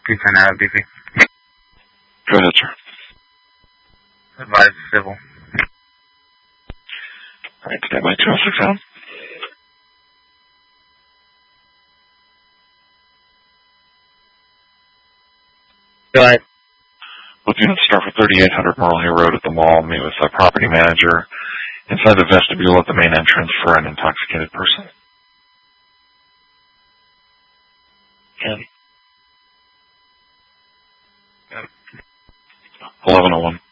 Lieutenant out of BP. Go ahead, sir. Advise civil. Alright, stand by 206 on. Go ahead. Lieutenant, start for 3800 Merle Hill Road at the mall. Meet with the property manager inside the vestibule at the main entrance for an intoxicated person. 1101.